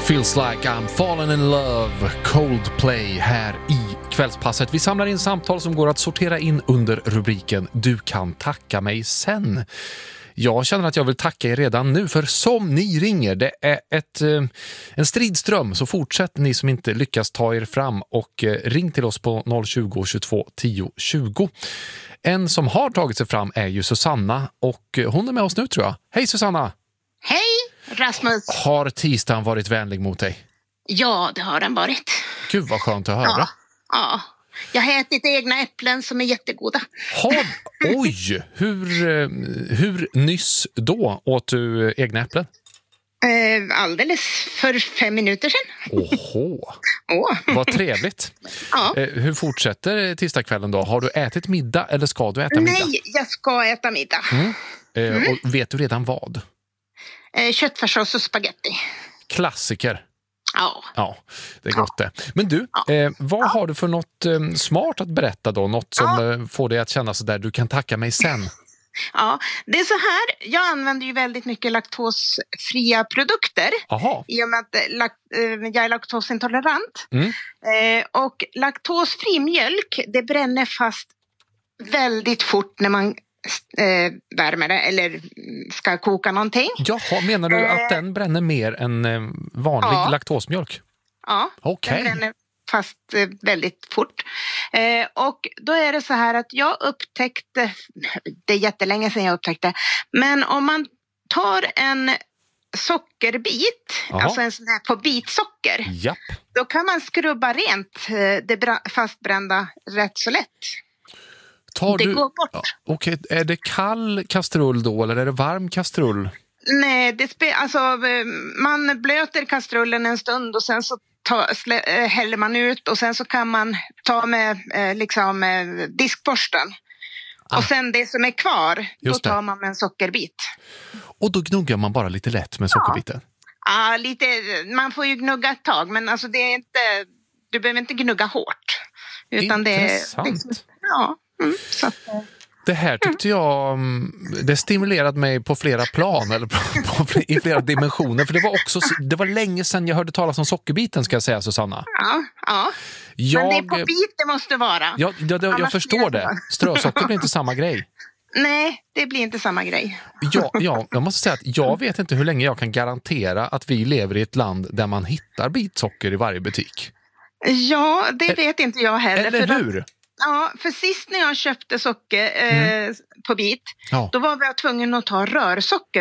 Feels like I'm falling in love, Coldplay här i kvällspasset. Vi samlar in samtal som går att sortera in under rubriken Du kan tacka mig sen. Jag känner att jag vill tacka er redan nu, för som ni ringer, det är en stridström, så fortsätt ni som inte lyckas ta er fram och ring till oss på 020 22 10 20. En som har tagit sig fram är ju Susanna och hon är med oss nu, tror jag. Hej Susanna! Hej Rasmus! Har tisdagen varit vänlig mot dig? Ja, det har den varit. Gud vad skönt att höra. Ja. Jag har ätit egna äpplen som är jättegoda. Oj! Hur nyss då åt du egna äpplen? Alldeles för 5 minuter sedan. Åhå! Vad trevligt. Ja. Hur fortsätter tisdagskvällen då? Har du ätit middag eller ska du äta middag? Nej, jag ska äta middag. Och vet du redan vad? Köttfärssås och spaghetti. Klassiker. Ja, det är gott det. Men du, vad har du för något smart att berätta då? Något som får dig att känna så där, du kan tacka mig sen. Ja, det är så här. Jag använder ju väldigt mycket laktosfria produkter. Aha. I och med att jag är laktosintolerant. Och laktosfri mjölk, det bränner fast väldigt fort när man värmer det eller ska koka någonting. Jaha, menar du att den bränner mer än vanlig laktosmjölk? Ja, okay. Den bränner fast väldigt fort. Och då är det så här att jag upptäckte, det är jättelänge sedan jag upptäckte, men om man tar en sockerbit, alltså en sån här på bitsocker, då kan man skrubba rent det fastbrända rätt så lätt. Det går bort. Okej, är det kall kastrull då eller är det varm kastrull? Nej, man blöter kastrullen en stund och sen så häller man ut och sen så kan man ta med diskborsten. Och sen det som är kvar, då tar man med en sockerbit. Och då gnuggar man bara lite lätt med sockerbiten? Ja, man får ju gnugga ett tag, men alltså det är inte, du behöver inte gnugga hårt. Utan intressant. Så. Det här tyckte jag, det stimulerade mig på flera plan eller i flera dimensioner, för det var länge sedan jag hörde talas om sockerbiten, ska jag säga, Susanna. Ja. Men det är på bit det måste vara. Jag förstår det. Strösocker blir inte samma grej. Nej, det blir inte samma grej. Jag måste säga att jag vet inte hur länge jag kan garantera att vi lever i ett land där man hittar bitsocker i varje butik. Ja, det vet inte jag heller. Eller hur? Ja, för sist när jag köpte socker på bit, då var jag tvungen att ta rörsocker